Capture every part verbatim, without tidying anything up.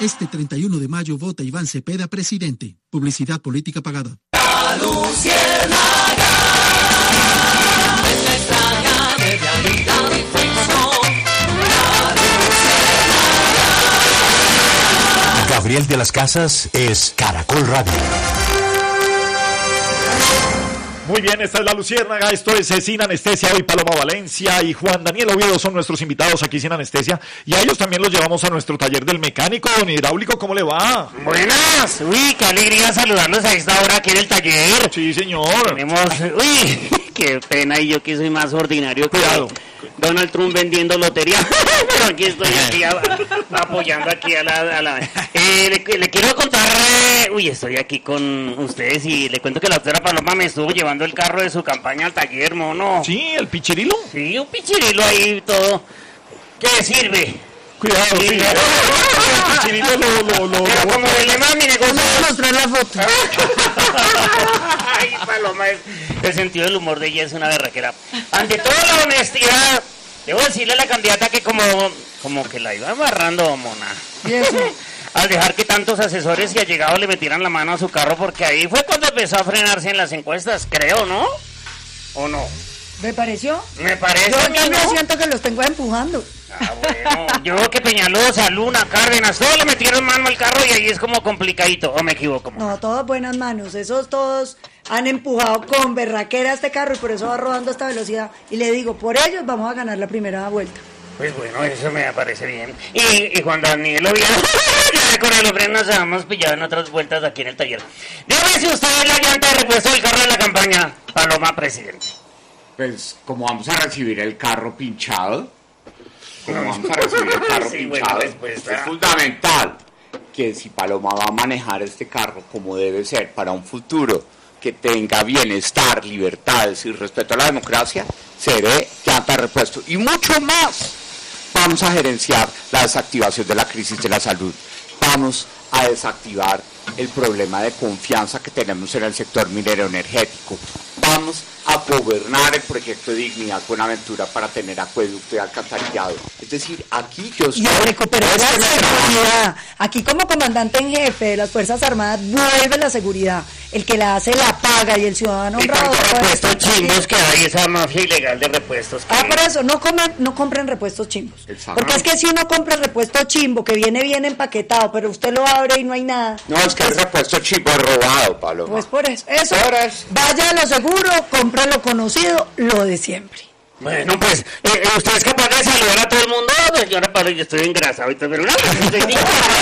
Este treinta y uno de mayo vota Iván Cepeda presidente. Publicidad política pagada. La luciérnaga es la extraña de realidad y ficción. La luciérnaga. Gabriel de las Casas es Caracol Radio. Muy bien, esta es La Luciérnaga, esto es Sin Anestesia, hoy Paloma Valencia y Juan Daniel Oviedo son nuestros invitados aquí Sin Anestesia, y a ellos también los llevamos a nuestro taller del mecánico. Don Hidráulico, ¿cómo le va? Buenas, uy, qué alegría saludarlos a esta hora aquí en el taller. Sí, señor. Tenemos, uy, qué pena, y yo que soy más ordinario que Cuidado. Donald Trump vendiendo lotería, pero aquí estoy aquí a, apoyando aquí a la... A la eh, le, le quiero contar, eh, uy, estoy aquí con ustedes y le cuento que la doctora Paloma me estuvo llevando el carro de su campaña al taller, mono. Sí, el pichirilo. Sí, un pichirilo ahí todo. ¿Qué sirve? Cuidado, sí. Sí. El pichirilo lo... lo, lo, Pero lo- como el lema de mi negocio... Vamos a mostrar la foto. Ay, Paloma, es- el sentido del humor de ella es una berraquera. Ante toda la honestidad, debo decirle a la candidata que como, como que la iba amarrando, mona. ¿Y eso? Al dejar que tantos asesores y allegados le metieran la mano a su carro, porque ahí fue cuando empezó a frenarse en las encuestas, creo, ¿no? ¿O no? ¿Me pareció? Me parece Yo a mí, también ¿no? siento que los tengo empujando. Ah, bueno, yo veo que Peñalosa, Luna, Cárdenas, todos le metieron mano al carro y ahí es como complicadito, ¿o me equivoco, mona? No, todos buenas manos. Esos todos han empujado con berraquera este carro y por eso va rodando a esta velocidad. Y le digo, por ellos vamos a ganar la primera vuelta. Pues bueno, eso me parece bien. Y, y Juan Daniel Oviedo, ya con el hombre nos hemos pillado en otras vueltas aquí en el taller. Dígame si usted es la llanta de repuesto del carro de la campaña, Paloma presidente. Pues, como vamos a recibir el carro pinchado, como vamos a recibir el carro Sí, buena pinchado, respuesta. es fundamental que si Paloma va a manejar este carro como debe ser para un futuro que tenga bienestar, libertades y respeto a la democracia, seré llanta de repuesto. Y mucho más, vamos a gerenciar la desactivación de la crisis de la salud. Vamos a desactivar el problema de confianza que tenemos en el sector minero energético. Vamos a gobernar el proyecto de Dignidad Buenaventura para tener acueducto y alcantarillado. Es decir, aquí yo Y a recuperar la seguridad. Aquí como comandante en jefe de las Fuerzas Armadas vuelve la seguridad. El que la hace la paga y el ciudadano Y honrado. tantos puede- repuestos chimbos que hay, esa mafia ilegal de repuestos. Que... Ah, por eso, no coman, no compren repuestos chimbos. Exacto. Porque es que si uno compra el repuesto chimbo, que viene bien empaquetado, pero usted lo abre y no hay nada. No, es que el repuesto chico es robado, Paloma. Pues por eso, eso, Por eso. vaya a lo seguro, compre lo conocido, lo de siempre. Bueno, pues, eh, eh, ¿usted es capaz de saludar a todo el mundo? Pues yo, Pablo, yo estoy engrasado y todo, pero no, estoy bien.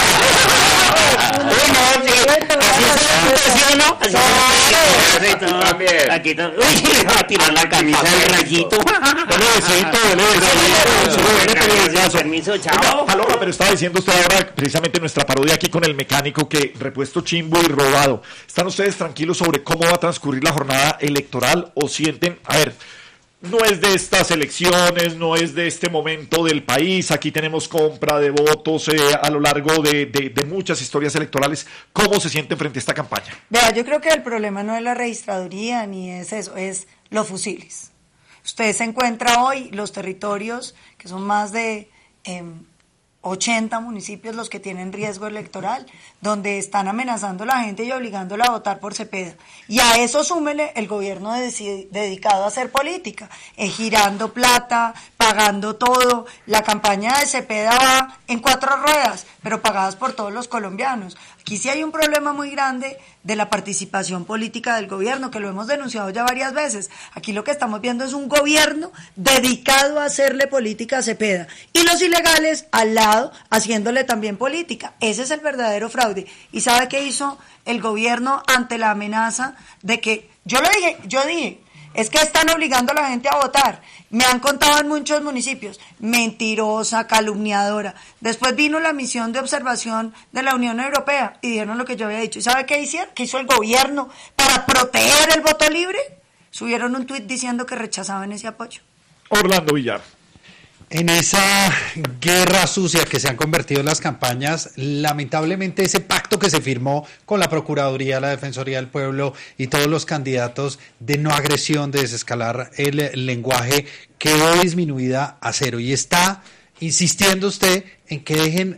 Uy, no, sí, así es, ¿sí o no? Así es, así todo. También. Aquí todo. Uy, le va a tirar la camisa del rayito. Dale besito, dale besito. Dale besito. Permiso, chao. Paloma, pero estaba diciendo usted ahora precisamente nuestra parodia aquí con el mecánico que repuesto chimbo y robado. ¿Están ustedes tranquilos sobre cómo va a transcurrir la jornada electoral o sienten, a ver, no es de estas elecciones, no es de este momento del país, aquí tenemos compra de votos eh, a lo largo de, de, de muchas historias electorales, ¿cómo se sienten frente a esta campaña? Vea, yo creo que el problema no es la registraduría ni es eso, es los fusiles. Usted se encuentra hoy los territorios, que son más de eh, ochenta municipios los que tienen riesgo electoral, donde están amenazando a la gente y obligándola a votar por Cepeda. Y a eso súmele el gobierno de- dedicado a hacer política, eh, girando plata, pagando todo. La campaña de Cepeda va en cuatro ruedas, pero pagadas por todos los colombianos. Aquí sí hay un problema muy grande de la participación política del gobierno, que lo hemos denunciado ya varias veces. Aquí lo que estamos viendo es un gobierno dedicado a hacerle política a Cepeda. Y los ilegales al lado, haciéndole también política. Ese es el verdadero fraude. ¿Y sabe qué hizo el gobierno ante la amenaza de que, yo lo dije, yo dije, es que están obligando a la gente a votar? Me han contado en muchos municipios, mentirosa, calumniadora. Después vino la misión de observación de la Unión Europea y dijeron lo que yo había dicho. ¿Y sabe qué hicieron? ¿Qué hizo el gobierno para proteger el voto libre? Subieron un tuit diciendo que rechazaban ese apoyo. Orlando Villar. En esa guerra sucia que se han convertido en las campañas, lamentablemente ese pacto que se firmó con la Procuraduría, la Defensoría del Pueblo y todos los candidatos de no agresión, de desescalar el lenguaje, quedó disminuida a cero y está insistiendo usted en que dejen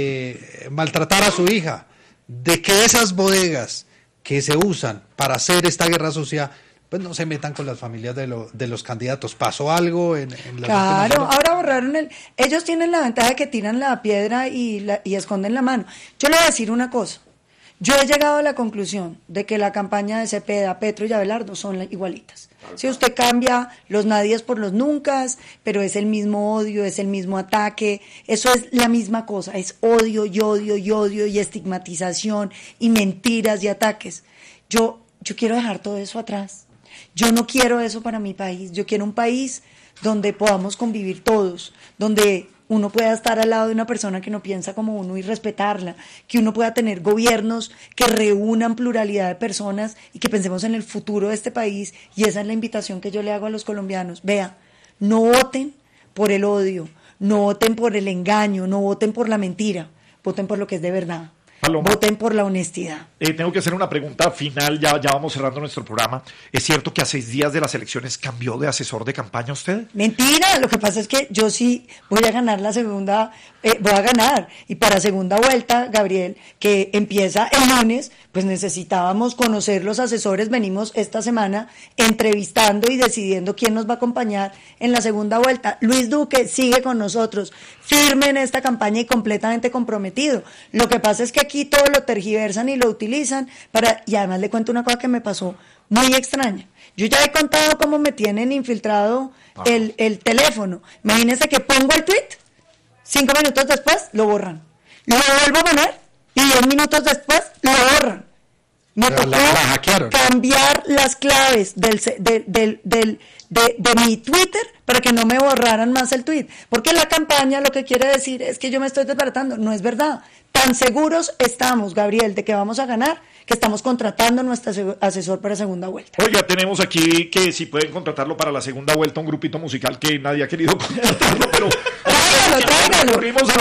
de maltratar a su hija, de que esas bodegas que se usan para hacer esta guerra sucia, pues no se metan con las familias de, lo, de los candidatos. ¿Pasó algo en, en las Claro, ahora borraron el... Ellos tienen la ventaja de que tiran la piedra y, la, y esconden la mano. Yo le voy a decir una cosa. Yo he llegado a la conclusión de que la campaña de Cepeda, Petro y Abelardo son igualitas. Si usted cambia los nadies por los nuncas, pero es el mismo odio, es el mismo ataque, eso es la misma cosa, es odio y odio y odio y estigmatización y mentiras y ataques. Yo, yo quiero dejar todo eso atrás. Yo no quiero eso para mi país. Yo quiero un país donde podamos convivir todos, donde uno pueda estar al lado de una persona que no piensa como uno y respetarla, que uno pueda tener gobiernos que reúnan pluralidad de personas y que pensemos en el futuro de este país. Y esa es la invitación que yo le hago a los colombianos. Vea, no voten por el odio, no voten por el engaño, no voten por la mentira, voten por lo que es de verdad. Paloma, voten por la honestidad. Eh, tengo que hacer una pregunta final, ya, ya vamos cerrando nuestro programa. ¿Es cierto que a seis días de las elecciones cambió de asesor de campaña usted? Mentira, lo que pasa es que yo sí voy a ganar la segunda, eh, voy a ganar. Y para segunda vuelta, Gabriel, que empieza el lunes, pues necesitábamos conocer los asesores. Venimos esta semana entrevistando y decidiendo quién nos va a acompañar en la segunda vuelta. Luis Duque sigue con nosotros, firme en esta campaña y completamente comprometido. Lo que pasa es que aquí todo lo tergiversan y lo utilizan para, y además le cuento una cosa que me pasó muy extraña. Yo ya he contado cómo me tienen infiltrado el, el teléfono. Imagínense que pongo el tweet, cinco minutos después lo borran. Lo vuelvo a poner y diez minutos después lo borran. Me Pero tocó la- la hackearon. cambiar las claves del, se- del, del, del- de, de mi Twitter para que no me borraran más el tweet. Porque la campaña lo que quiere decir es que yo me estoy desbaratando. No es verdad. Tan seguros estamos, Gabriel, de que vamos a ganar, que estamos contratando a nuestro ase- asesor para segunda vuelta. Oiga, tenemos aquí que si pueden contratarlo para la segunda vuelta, un grupito musical que nadie ha querido contratarlo, pero... Tráigalo, tráigalo. Recurrimos a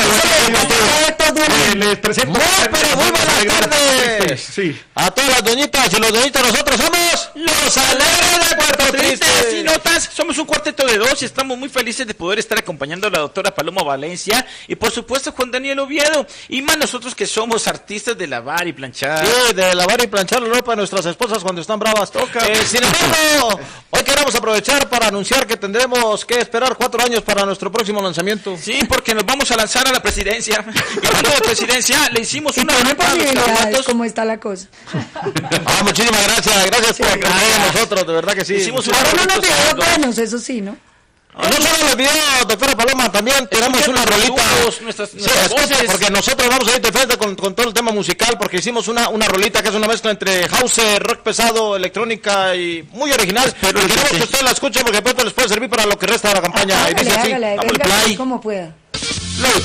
la- Eh, les presento... Muy, pero muy buenas tardes. Sí. A todas las doñitas y los doñitos, nosotros somos los Alegres de Puerto Tristes Triste. y notas, somos un cuarteto de dos y estamos muy felices de poder estar acompañando a la doctora Paloma Valencia y por supuesto Juan Daniel Oviedo y más nosotros que somos artistas de lavar y planchar. Sí, de lavar y planchar la ropa de nuestras esposas cuando están bravas. Toca. Eh, sin embargo, hoy queremos aprovechar para anunciar que tendremos que esperar cuatro años para nuestro próximo lanzamiento. Sí, porque nos vamos a lanzar a la presidencia. Y hablando de presidencia, le hicimos Y una tiene nota a los posibilidades, candidatos. como está la cosa. Ah, muchísimas gracias, gracias por Sí. creer en nosotros, de verdad que sí. Hicimos Ahora una no nos nota videos a los- buenos, eso sí, ¿no? Y no solo los videos, doctora Paloma, también tenemos Escuchen una los rolita. dibujos, nuestras- Sí, nuestras escuchen, voces. porque nosotros vamos a ir de frente con, con todo el tema musical, porque hicimos una, una rolita que es una mezcla entre house, rock pesado, electrónica y muy original. Pero queremos que ustedes la escuchen porque pronto les puede servir para lo que resta de la campaña. Y Hágale, dice así, hágale, damos el venga, play. como pueda.